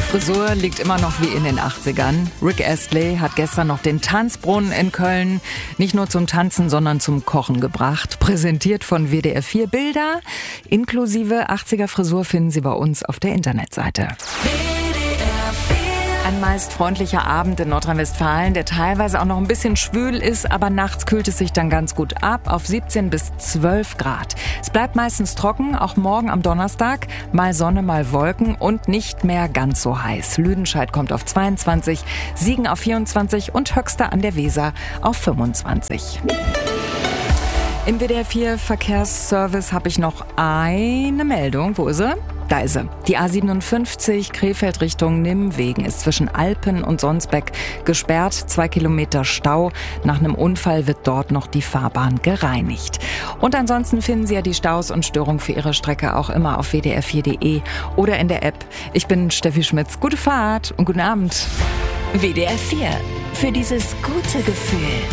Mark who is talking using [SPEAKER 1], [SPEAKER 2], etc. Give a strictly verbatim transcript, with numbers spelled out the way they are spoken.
[SPEAKER 1] Frisur liegt immer noch wie in den achtzigern. Rick Astley hat gestern noch den Tanzbrunnen in Köln nicht nur zum Tanzen, sondern zum Kochen gebracht. Präsentiert von W D R vier. Bilder inklusive achtziger Frisur finden Sie bei uns auf der Internetseite. Ein meist freundlicher Abend in Nordrhein-Westfalen, der teilweise auch noch ein bisschen schwül ist, aber nachts kühlt es sich dann ganz gut ab auf siebzehn bis zwölf Grad. Es bleibt meistens trocken, auch morgen am Donnerstag. Mal Sonne, mal Wolken und nicht mehr ganz so heiß. Lüdenscheid kommt auf zweiundzwanzig, Siegen auf vierundzwanzig und Höxter an der Weser auf fünfundzwanzig. Im W D R vier Verkehrsservice habe ich noch eine Meldung. Wo ist sie? Da ist sie. Die A siebenundfünfzig Krefeld Richtung Nimwegen ist zwischen Alpen und Sonsbeck gesperrt. Zwei Kilometer Stau. Nach einem Unfall wird dort noch die Fahrbahn gereinigt. Und ansonsten finden Sie ja die Staus und Störungen für Ihre Strecke auch immer auf w d r vier punkt de oder in der App. Ich bin Steffi Schmitz. Gute Fahrt und guten Abend.
[SPEAKER 2] W D R vier. Für dieses gute Gefühl.